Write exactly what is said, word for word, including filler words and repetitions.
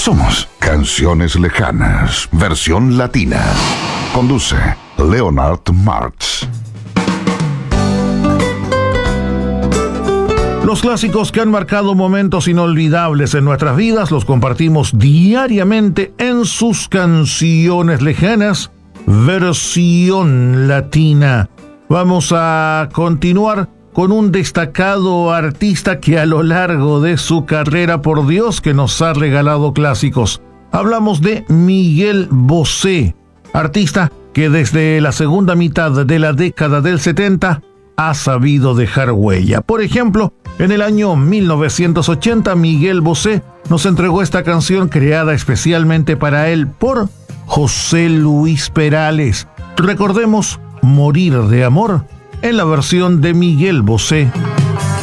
somos Canciones Lejanas, versión latina. Conduce Leonard Marx. Los clásicos que han marcado momentos inolvidables en nuestras vidas los compartimos diariamente en sus Canciones Lejanas, versión latina. Vamos a continuar con un destacado artista que a lo largo de su carrera, por Dios, que nos ha regalado clásicos. Hablamos de Miguel Bosé, artista que desde la segunda mitad de la década del setenta ha sabido dejar huella. Por ejemplo, en el año mil novecientos ochenta, Miguel Bosé nos entregó esta canción creada especialmente para él por José Luis Perales. Recordemos Morir de Amor en la versión de Miguel Bosé.